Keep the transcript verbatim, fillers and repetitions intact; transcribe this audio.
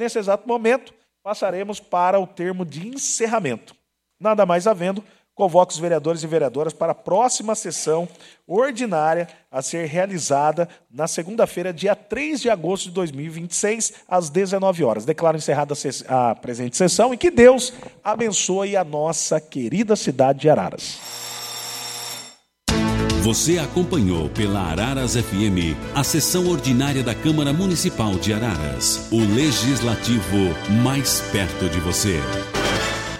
nesse exato momento, passaremos para o termo de encerramento. Nada mais havendo, convoco os vereadores e vereadoras para a próxima sessão ordinária a ser realizada na segunda-feira, dia três de agosto de dois mil e vinte e seis, às dezenove horas. Declaro encerrada a presente sessão e que Deus abençoe a nossa querida cidade de Araras. Você acompanhou pela Araras F M a sessão ordinária da Câmara Municipal de Araras. O Legislativo mais perto de você.